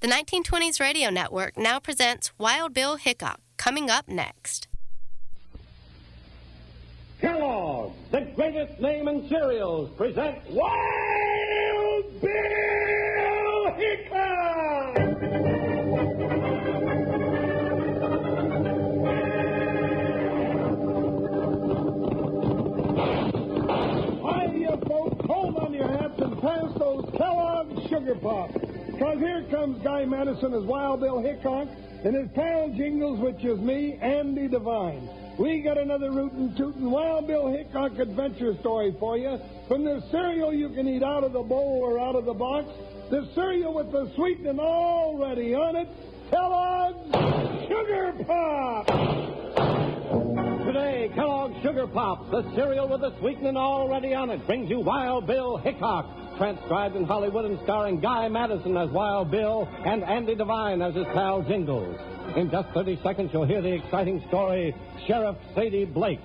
The 1920s Radio Network now presents Wild Bill Hickok, coming up next. Kellogg, the greatest name in cereals, present Wild Bill Hickok! Hi, you folks, hold on your hats and pass those Kellogg Sugar Pops. Because here comes Guy Madison as Wild Bill Hickok and his pal Jingles, which is me, Andy Devine. We got another rootin' tootin' Wild Bill Hickok adventure story for you. From the cereal you can eat out of the bowl or out of the box, the cereal with the sweetening already on it, Kellogg's Sugar Pops! Today, Kellogg's Sugar Pops, the cereal with the sweetening already on it, brings you Wild Bill Hickok, transcribed in Hollywood and starring Guy Madison as Wild Bill and Andy Devine as his pal Jingles. In just 30 seconds, you'll hear the exciting story, Sheriff Sadie Blake.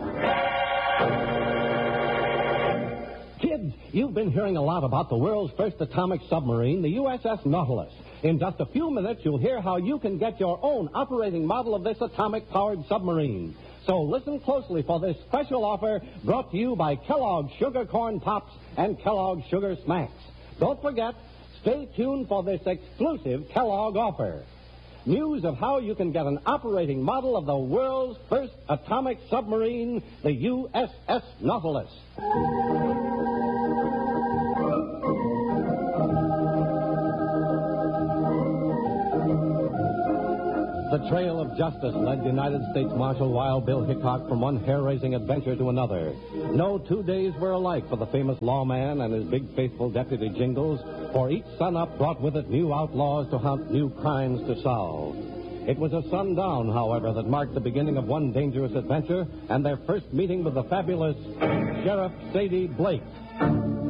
Kids, you've been hearing a lot about the world's first atomic submarine, the USS Nautilus. In just a few minutes, you'll hear how you can get your own operating model of this atomic-powered submarine. So listen closely for this special offer brought to you by Kellogg's Sugar Corn Pops and Kellogg's Sugar Smacks. Don't forget, stay tuned for this exclusive Kellogg offer. News of how you can get an operating model of the world's first atomic submarine, the USS Nautilus. The trail of justice led United States Marshal Wild Bill Hickok from one hair-raising adventure to another. No 2 days were alike for the famous lawman and his big faithful deputy Jingles, for each sun-up brought with it new outlaws to hunt, new crimes to solve. It was a sundown, however, that marked the beginning of one dangerous adventure and their first meeting with the fabulous Sheriff Sadie Blake.